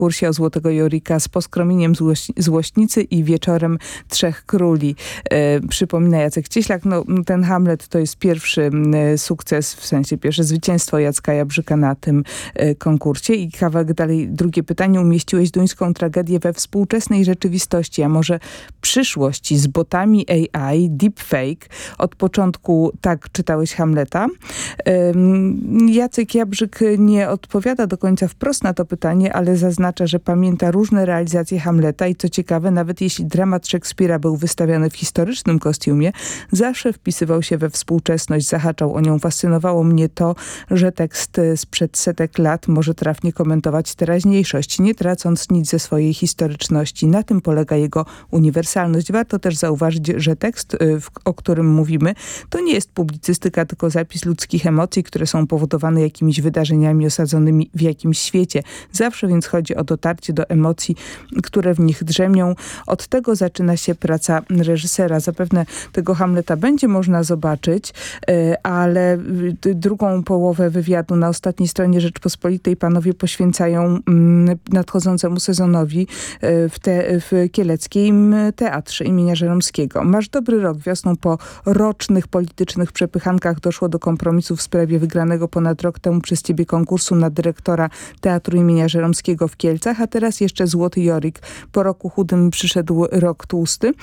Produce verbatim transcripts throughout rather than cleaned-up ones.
konkursie o Złotego Jorika z Poskromieniem złoś- Złośnicy i Wieczorem Trzech Króli. E, przypomina Jacek Cieślak, no ten Hamlet to jest pierwszy e, sukces, w sensie pierwsze zwycięstwo Jacka Jabrzyka na tym e, konkursie. I kawałek dalej, drugie pytanie. Umieściłeś duńską tragedię we współczesnej rzeczywistości, a może przyszłości z botami A I, deepfake. Od początku tak czytałeś Hamleta. E, Jacek Jabrzyk nie odpowiada do końca wprost na to pytanie, ale zaznacza, że pamięta różne realizacje Hamleta i co ciekawe, nawet jeśli dramat Szekspira był wystawiony w historycznym kostiumie, zawsze wpisywał się we współczesność, zahaczał o nią. Fascynowało mnie to, że tekst sprzed setek lat może trafnie komentować teraźniejszość, nie tracąc nic ze swojej historyczności. Na tym polega jego uniwersalność. Warto też zauważyć, że tekst, o którym mówimy, to nie jest publicystyka, tylko zapis ludzkich emocji, które są powodowane jakimiś wydarzeniami osadzonymi w jakimś świecie. Zawsze więc chodzi o dotarcie do emocji, które w nich drzemią. Od tego zaczyna się praca reżysera. Zapewne tego Hamleta będzie można zobaczyć, ale drugą połowę wywiadu na ostatniej stronie Rzeczpospolitej panowie poświęcają nadchodzącemu sezonowi w, te, w Kieleckim Teatrze imienia Żeromskiego. Masz dobry rok. Wiosną po rocznych politycznych przepychankach doszło do kompromisu w sprawie wygranego ponad rok temu przez ciebie konkursu na dyrektora Teatru imienia Żeromskiego w Kielcach, a teraz jeszcze Złoty Jorik. Po roku chudym przyszedł rok tłusty.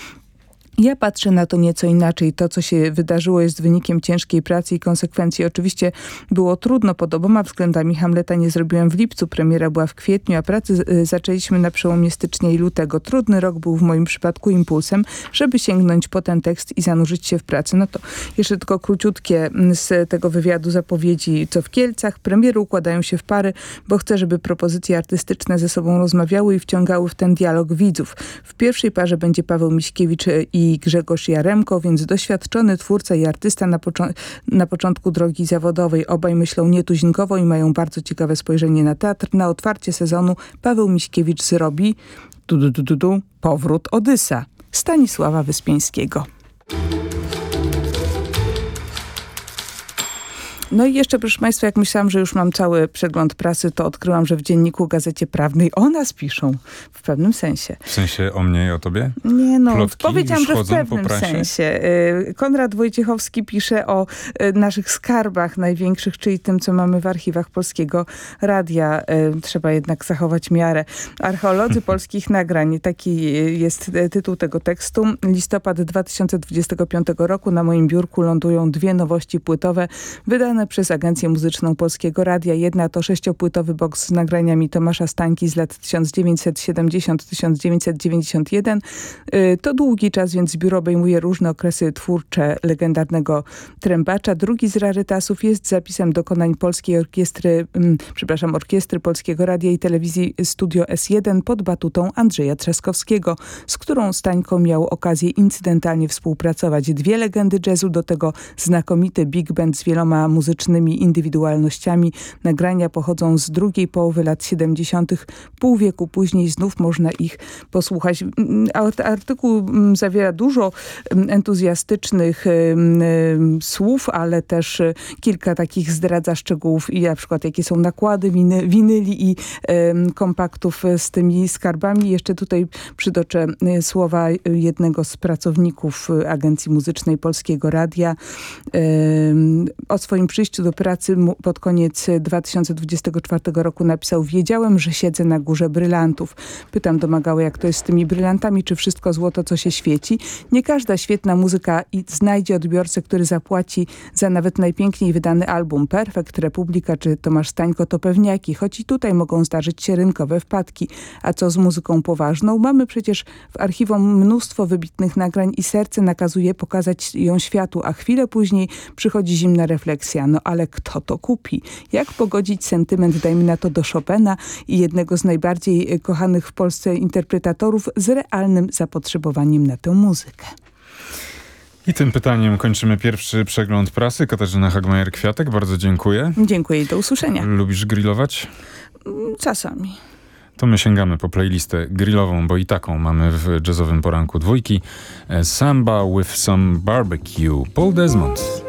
Ja patrzę na to nieco inaczej. To, co się wydarzyło, jest wynikiem ciężkiej pracy i konsekwencji. Oczywiście było trudno pod oboma względami. Hamleta nie zrobiłem w lipcu, premiera była w kwietniu, a pracy zaczęliśmy na przełomie stycznia i lutego. Trudny rok był w moim przypadku impulsem, żeby sięgnąć po ten tekst i zanurzyć się w pracy. No to jeszcze tylko króciutkie z tego wywiadu zapowiedzi, co w Kielcach. Premiery układają się w pary, bo chcę, żeby propozycje artystyczne ze sobą rozmawiały i wciągały w ten dialog widzów. W pierwszej parze będzie Paweł Miśkiewicz i i Grzegorz Jaremko, więc doświadczony twórca i artysta na, poczo- na początku drogi zawodowej. Obaj myślą nietuzinkowo i mają bardzo ciekawe spojrzenie na teatr. Na otwarcie sezonu Paweł Miśkiewicz zrobi du, du, du, du, du, powrót Odysa Stanisława Wyspiańskiego. No i jeszcze, proszę państwa, jak myślałam, że już mam cały przegląd prasy, to odkryłam, że w Dzienniku Gazecie Prawnej o nas piszą w pewnym sensie. W sensie o mnie i o tobie? Nie no, Plotki powiedziałam, że w pewnym po sensie. Konrad Wojciechowski pisze o naszych skarbach największych, czyli tym, co mamy w archiwach Polskiego Radia. Trzeba jednak zachować miarę. Archeolodzy polskich nagrań. Taki jest tytuł tego tekstu. Listopad dwa tysiące dwudziestego piątego roku. Na moim biurku lądują dwie nowości płytowe wydane przez Agencję Muzyczną Polskiego Radia. Jedna to sześciopłytowy boks z nagraniami Tomasza Stańki z lat tysiąc dziewięćset siedemdziesiąt do tysiąc dziewięćset dziewięćdziesiąt jeden. To długi czas, więc biuro obejmuje różne okresy twórcze legendarnego trębacza. Drugi z rarytasów jest zapisem dokonań Polskiej Orkiestry, przepraszam, Orkiestry Polskiego Radia i Telewizji Studio S jeden pod batutą Andrzeja Trzaskowskiego, z którą Stańko miał okazję incydentalnie współpracować. Dwie legendy jazzu, do tego znakomity big band z wieloma muzycznymi indywidualnościami. Nagrania pochodzą z drugiej połowy lat siedemdziesiątych. Pół wieku później znów można ich posłuchać. Artykuł zawiera dużo entuzjastycznych słów, ale też kilka takich zdradza szczegółów i na przykład jakie są nakłady winy, winyli i kompaktów z tymi skarbami. Jeszcze tutaj przytoczę słowa jednego z pracowników Agencji Muzycznej Polskiego Radia. O swoim przyjściu do pracy pod koniec dwa tysiące dwudziestego czwartego roku napisał: wiedziałem, że siedzę na górze brylantów. Pytam Domagałę, jak to jest z tymi brylantami, czy wszystko złoto, co się świeci. Nie każda świetna muzyka i znajdzie odbiorcę, który zapłaci za nawet najpiękniej wydany album. Perfekt, Republika czy Tomasz Stańko to pewniaki, choć i tutaj mogą zdarzyć się rynkowe wpadki. A co z muzyką poważną? Mamy przecież w archiwum mnóstwo wybitnych nagrań i serce nakazuje pokazać ją światu, a chwilę później przychodzi zimna refleksja. No ale kto to kupi? Jak pogodzić sentyment, dajmy na to, do Chopina i jednego z najbardziej kochanych w Polsce interpretatorów z realnym zapotrzebowaniem na tę muzykę? I tym pytaniem kończymy pierwszy przegląd prasy. Katarzyna Hagmajer-Kwiatek, bardzo dziękuję. Dziękuję i do usłyszenia. Lubisz grillować? Czasami. To my sięgamy po playlistę grillową, bo i taką mamy w jazzowym poranku dwójki. Samba with some barbecue. Paul Desmond.